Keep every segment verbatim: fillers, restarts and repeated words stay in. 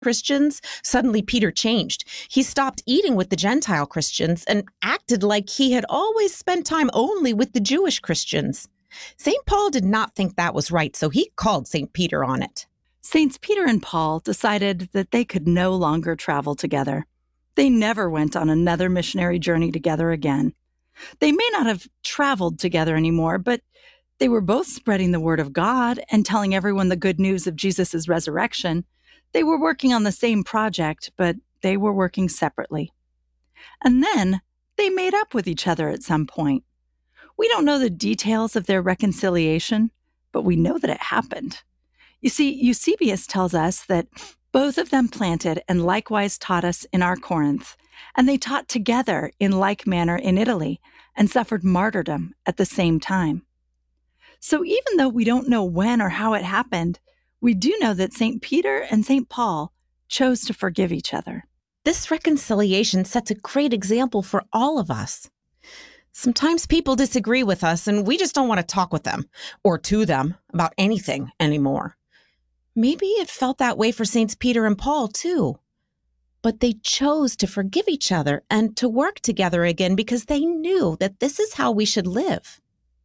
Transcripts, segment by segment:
Christians, suddenly Peter changed. He stopped eating with the Gentile Christians and acted like he had always spent time only with the Jewish Christians. Saint Paul did not think that was right, so he called Saint Peter on it. Saints Peter and Paul decided that they could no longer travel together. They never went on another missionary journey together again. They may not have traveled together anymore, but they were both spreading the word of God and telling everyone the good news of Jesus' resurrection. They were working on the same project, but they were working separately. And then they made up with each other at some point. We don't know the details of their reconciliation, but we know that it happened. You see, Eusebius tells us that both of them planted and likewise taught us in our Corinth, and they taught together in like manner in Italy and suffered martyrdom at the same time. So even though we don't know when or how it happened, we do know that Saint Peter and Saint Paul chose to forgive each other. This reconciliation sets a great example for all of us. Sometimes people disagree with us and we just don't want to talk with them or to them about anything anymore. Maybe it felt that way for Saints Peter and Paul too. But they chose to forgive each other and to work together again because they knew that this is how we should live.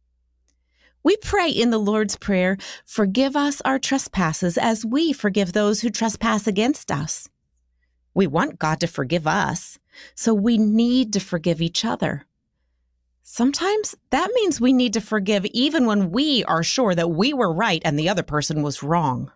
We pray in the Lord's Prayer, "Forgive us our trespasses as we forgive those who trespass against us." We want God to forgive us, so we need to forgive each other. Sometimes that means we need to forgive even when we are sure that we were right and the other person was wrong.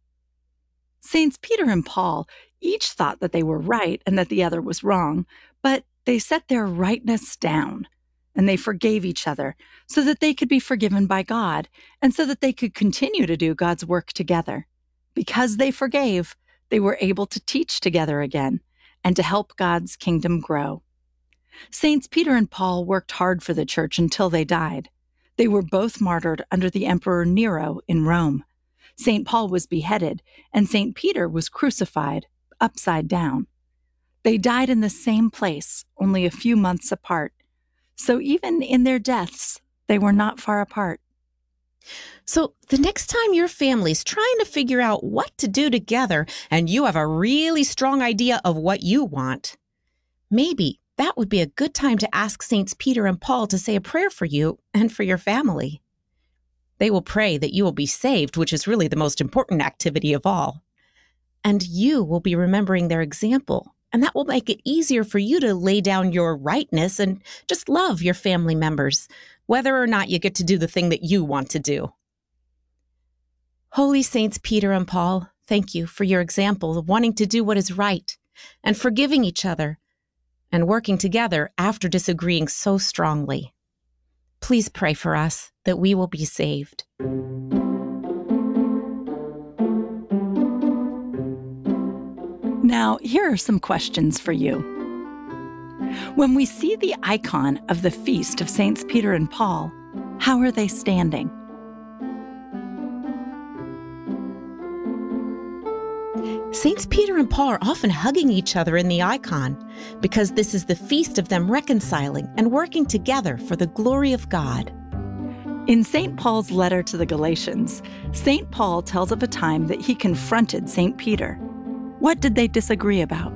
Saints Peter and Paul each thought that they were right and that the other was wrong, but they set their rightness down and they forgave each other so that they could be forgiven by God and so that they could continue to do God's work together. Because they forgave, they were able to teach together again and to help God's kingdom grow. Saints Peter and Paul worked hard for the church until they died. They were both martyred under the Emperor Nero in Rome. Saint Paul was beheaded, and Saint Peter was crucified, upside down. They died in the same place, only a few months apart. So even in their deaths, they were not far apart. So the next time your family's trying to figure out what to do together and you have a really strong idea of what you want, maybe that would be a good time to ask Saints Peter and Paul to say a prayer for you and for your family. They will pray that you will be saved, which is really the most important activity of all. And you will be remembering their example, and that will make it easier for you to lay down your rightness and just love your family members, whether or not you get to do the thing that you want to do. Holy Saints Peter and Paul, thank you for your example of wanting to do what is right and forgiving each other and working together after disagreeing so strongly. Please pray for us that we will be saved. Now, here are some questions for you. When we see the icon of the feast of Saints Peter and Paul, how are they standing? Saints Peter and Paul are often hugging each other in the icon because this is the feast of them reconciling and working together for the glory of God. In Saint Paul's letter to the Galatians, Saint Paul tells of a time that he confronted Saint Peter. What did they disagree about?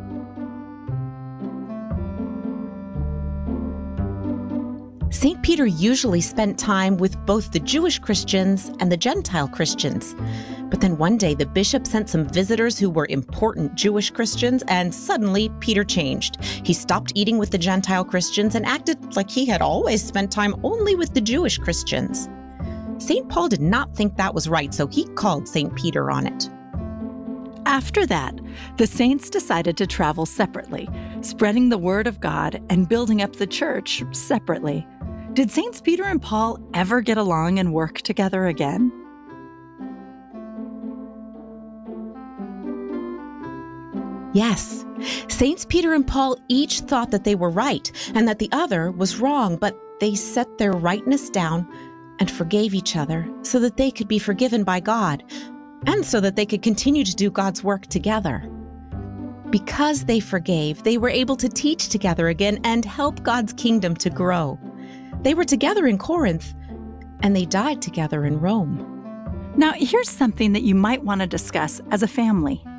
Saint Peter usually spent time with both the Jewish Christians and the Gentile Christians. But then one day the bishop sent some visitors who were important Jewish Christians, and suddenly Peter changed. He stopped eating with the Gentile Christians and acted like he had always spent time only with the Jewish Christians. Saint Paul did not think that was right, so he called Saint Peter on it. After that, the saints decided to travel separately, spreading the word of God and building up the church separately. Did Saints Peter and Paul ever get along and work together again? Yes, Saints Peter and Paul each thought that they were right and that the other was wrong, but they set their rightness down and forgave each other so that they could be forgiven by God and so that they could continue to do God's work together. Because they forgave, they were able to teach together again and help God's kingdom to grow. They were together in Corinth, and they died together in Rome. Now, here's something that you might want to discuss as a family.